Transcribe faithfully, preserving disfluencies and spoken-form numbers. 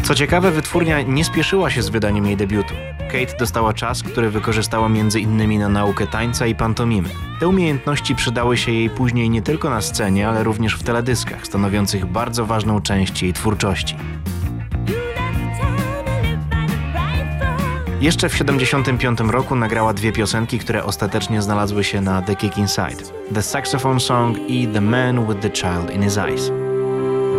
Co ciekawe, wytwórnia nie spieszyła się z wydaniem jej debiutu. Kate dostała czas, który wykorzystała między innymi na naukę tańca i pantomimy. Te umiejętności przydały się jej później nie tylko na scenie, ale również w teledyskach, stanowiących bardzo ważną część jej twórczości. Jeszcze w siedemdziesiątym piątym roku nagrała dwie piosenki, które ostatecznie znalazły się na The Kick Inside: The Saxophone Song i The Man with the Child in His Eyes.